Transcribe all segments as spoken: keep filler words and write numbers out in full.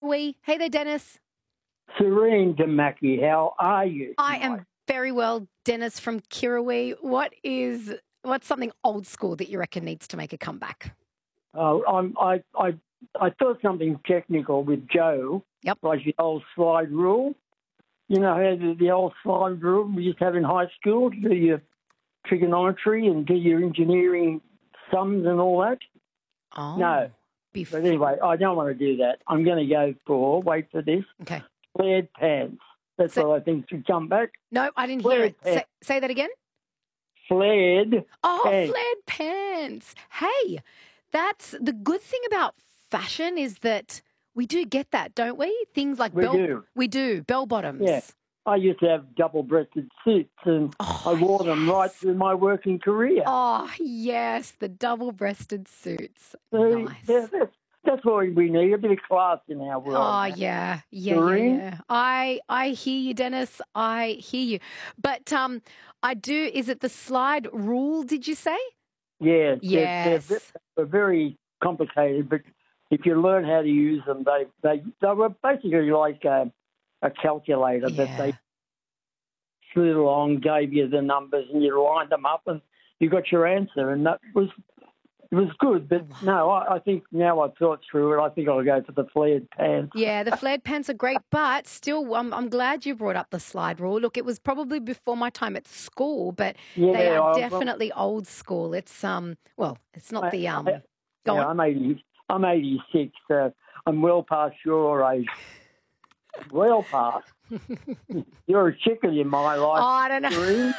we? Hey there, Dennis. Serene Damaki, how are you? I tonight? am very well, Dennis from Kirrawee. What is what's something old school that you reckon needs to make a comeback? Uh, I'm, I, I, I thought something technical with Joe. Yep. Like the old slide rule. You know how the, the old slide rule we used to have in high school to do your trigonometry and do your engineering sums and all that? Oh, No. before. But anyway, I don't want to do that. I'm going to go for, wait for this, Okay. flared pants. That's So- what I think should come back. No, I didn't hear Flared it. Say, pants. say that again. Flared Oh, pants. flared pants. Hey, that's the good thing about fashion is that we do get that, don't we? Things like We bell, do. we do bell bottoms. Yeah. I used to have double-breasted suits, and Oh, I wore them yes. right through my working career. Oh, yes, the double-breasted suits. So, Nice. yeah, that's, that's what we need, a bit of class in our world. Oh, man. yeah, yeah, yeah, Serene? yeah. I I hear you, Dennis. I hear you. But um, I do. Is it the slide rule? Did you say? Yeah, Yes. they're, they're, they're very complicated, but if you learn how to use them, they they, they were basically like a, a calculator that Yeah. they slid along, gave you the numbers, and you lined them up, and you got your answer, and that was it was good. But no, I, I think now I've thought through it, I think I'll go for the flared pants. Yeah, the flared pants are great, but still, I'm, I'm glad you brought up the slide rule. Look, it was probably before my time at school, but Yeah, they I- are well- definitely old school. It's um, well, it's not I- the um. I- go Yeah, on. I'm eighty. I'm eighty-six. Uh, I'm well past your age. Well past. You're a chicken in my Oh, life. I don't know. Serene.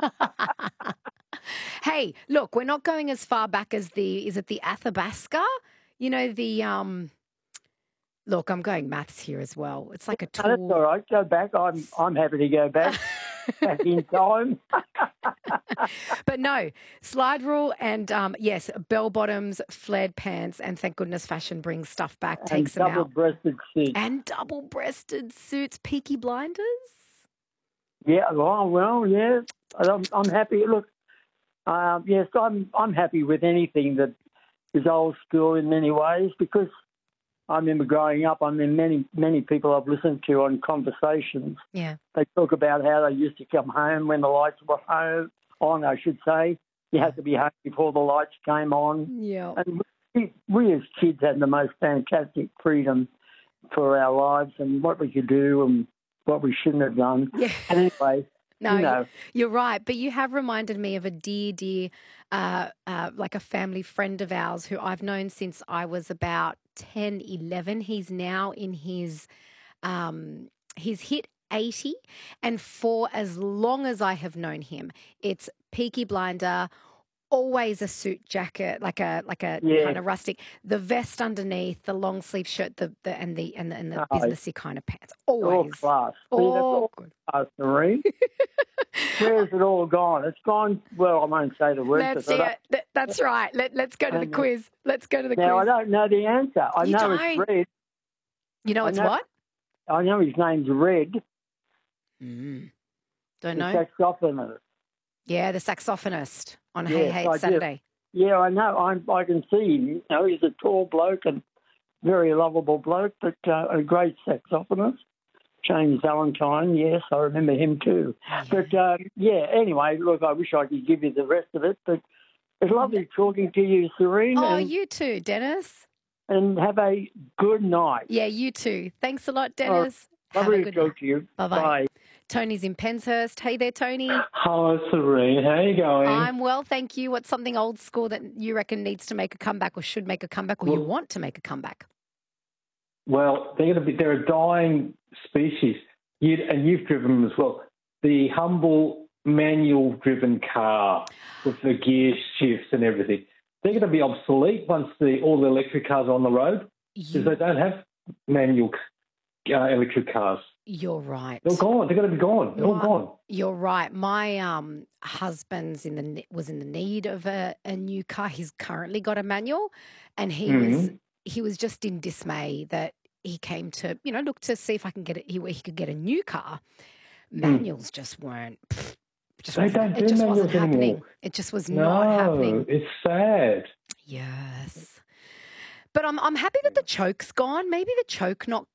Hey, look, we're not going as far back as the, is it the Athabasca? You know, the, um, look, I'm going maths here as well. It's like a No, that's all tool. right. Go back. I'm I'm happy to go back. Back in time. But no, slide rule and, um, yes, bell bottoms, flared pants, and thank goodness fashion brings stuff back, And takes them out. double-breasted suits. And double-breasted suits, Peaky Blinders. Yeah. Well, well, yeah. I'm, I'm happy. Look. Um, yes, I'm I'm happy with anything that is old school in many ways because I remember growing up. I mean, many many people I've listened to on conversations. Yeah. They talk about how they used to come home when the lights were home on. I should say you had to be home before the lights came on. Yeah. And we, we as kids had the most fantastic freedom for our lives and what we could do and what we shouldn't have done. Yeah. And anyway, No, you know. you're right. But you have reminded me of a dear, dear, uh, uh, like a family friend of ours who I've known since I was about ten, eleven. He's now in his, um, he's hit eighty. And for as long as I have known him, it's Peaky Blinder, always a suit jacket, like a like a Yeah. kind of rustic, the vest underneath, the long sleeve shirt, the, the and the and the, and the Oh, businessy kind of pants. All Always. class. See, that's Oh, all good. class, Marie. Where's it all gone? It's gone. Well, I won't say the word. Let's 'cause I do don't- it. That- That's right. Let, let's go to the I know. quiz. Let's go to the Now, I quiz. don't know the answer. I You know don't? it's Red. You know I it's know- what? I know his name's Red. Mm. Don't The know. saxophonist. Yeah, the saxophonist on Hey Yes, Hey I It's do. Saturday. Yeah, I know. I'm, I can see him. You know, he's a tall bloke and very lovable bloke, but uh, a great saxophonist. James Valentine, yes, I remember him too. But, um, yeah, anyway, look, I wish I could give you the rest of it, but it's lovely talking to you, Serene, Oh, and, you too, Dennis. and have a good night. Yeah, you too. Thanks a lot, Dennis. Have Lovely a to good talk night. to you. Bye-bye. Bye. Tony's in Penshurst. Hey there, Tony. Hello, Serene. How are you going? I'm well, thank you. What's something old school that you reckon needs to make a comeback or should make a comeback or you Well- want to make a comeback? Well, they're going to be. They're a dying species, you, and you've driven them as well. The humble manual-driven car with the gear shifts and everything. They're going to be obsolete once the all the electric cars are on the road because You, they don't have manual uh, electric cars. you're right. They're gone. They're going to be gone. They're all My- gone. You're right. My um husband's in the ne- was in the need of a, a new car. He's currently got a manual, and he was Mhm. he was just in dismay that he came to you know look to see if I can get it. He, he could get a new car. Manuals just weren't. pfft, just They wasn't- don't it do just wasn't manuals anymore. happening. It just was not No, happening. it's sad. Yes. But I'm I'm happy that the choke's gone. Maybe the choke not